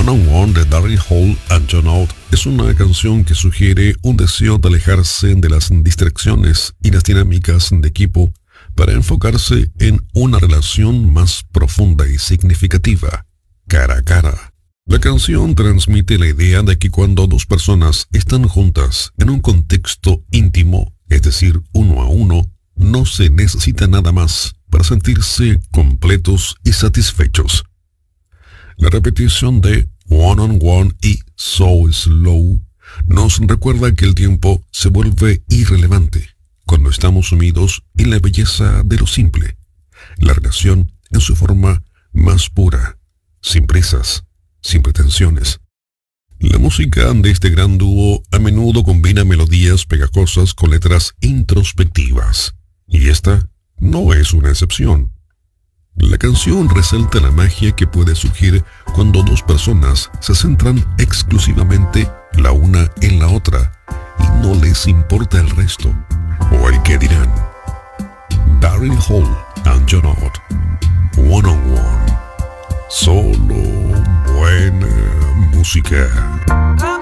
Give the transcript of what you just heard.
One on One de Daryl Hall and John Oates es una canción que sugiere un deseo de alejarse de las distracciones y las dinámicas de equipo para enfocarse en una relación más profunda y significativa, cara a cara. La canción transmite la idea de que cuando dos personas están juntas en un contexto íntimo, es decir, uno a uno, no se necesita nada más para sentirse completos y satisfechos. La repetición de One on One y So Slow nos recuerda que el tiempo se vuelve irrelevante cuando estamos sumidos en la belleza de lo simple, la relación en su forma más pura, sin prisas, sin pretensiones. La música de este gran dúo a menudo combina melodías pegajosas con letras introspectivas, y esta no es una excepción. La canción resalta la magia que puede surgir cuando dos personas se centran exclusivamente la una en la otra y no les importa el resto o el que dirán. Daryl Hall and John Oates, One on One, solo buena música.